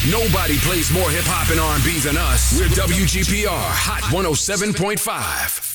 Nobody plays more hip hop and R&B than us. We're WGPR Hot 107.5.